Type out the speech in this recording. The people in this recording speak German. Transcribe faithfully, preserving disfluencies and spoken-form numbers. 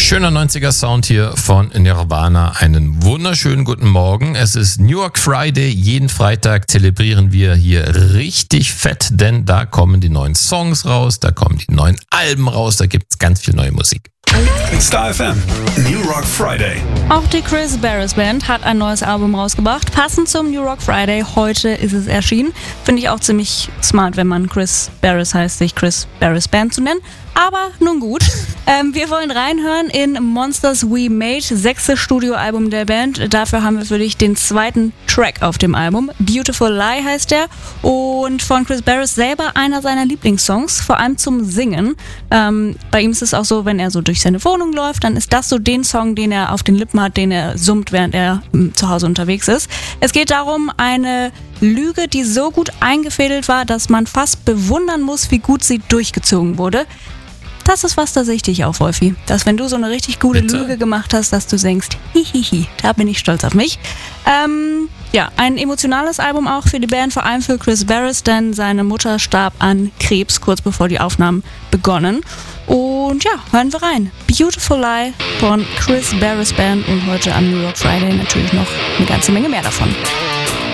Schöner neunziger Sound hier von Nirvana. Einen wunderschönen guten Morgen. Es ist New York Friday. Jeden Freitag zelebrieren wir hier richtig fett, denn da kommen die neuen Songs raus, da kommen die neuen Alben raus, da gibt es ganz viel neue Musik. Star F M, New Rock Friday. Auch die Chris Barris Band hat ein neues Album rausgebracht, passend zum New Rock Friday. Heute ist es erschienen. Finde ich auch ziemlich smart, wenn man Chris Barris heißt, sich Chris Barris Band zu nennen. Aber nun gut, ähm, wir wollen reinhören in Monsters We Made, sechste Studioalbum der Band. Dafür haben wir für dich den zweiten Track auf dem Album. Beautiful Lie heißt der und von Chris Barris selber einer seiner Lieblingssongs, vor allem zum Singen. Ähm, bei ihm ist es auch so, wenn er so durch seine Wohnung läuft, dann ist das so den Song, den er auf den Lippen hat, den er summt, während er m, zu Hause unterwegs ist. Es geht darum, eine Lüge, die so gut eingefädelt war, dass man fast bewundern muss, wie gut sie durchgezogen wurde. Das ist was, da sehe ich dich auf, Wolfi. Dass wenn du so eine richtig gute Bitte? Lüge gemacht hast, dass du denkst, hihihi, da bin ich stolz auf mich. Ähm, ja, ein emotionales Album auch für die Band, vor allem für Chris Barris, denn seine Mutter starb an Krebs, kurz bevor die Aufnahmen begonnen. Und ja, hören wir rein. Beautiful Lie von Chris Barris Band und heute am New York Friday natürlich noch eine ganze Menge mehr davon.